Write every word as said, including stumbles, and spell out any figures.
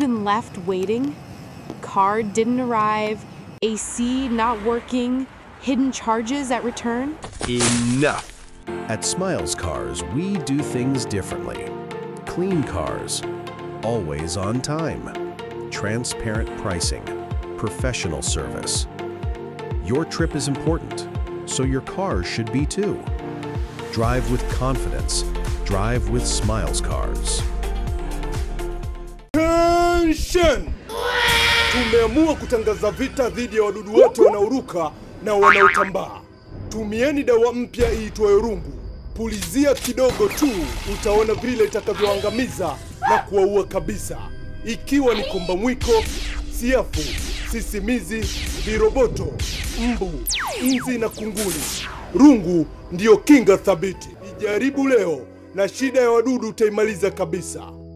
been left waiting? Card didn't arrive, A C not working, hidden charges at return? Enough! At Smiles Cars, we do things differently. Clean cars, always on time, transparent pricing, professional service. Your trip is important, so your car should be too. Drive with confidence. Drive with Smiles Cars. Attention! Tumeamua kutangaza vita dhidi ya wadudu wote wanaoruka na wanaotambaa. Tumieni dawa mpya iitwayo rungu. Pulizia kidogo tu, utaona vile itakavyoangamiza na kuwaua kabisa. Ikiwa ni komba mwiko, siafu, sisimizi, viroboto, mbu, inzi na kunguni. Rungu ndiyo kinga thabiti. Ijaribu leo na shida ya wadudu utaimaliza kabisa.